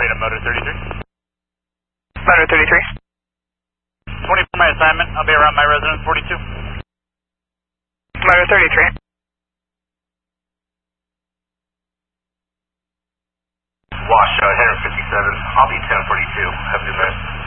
Freedom, Motor 33. Motor 33. 20 for my assignment. I'll be around my residence 42. Motor 33. Wash, Henry 57. I'll be 1042. Have a good night.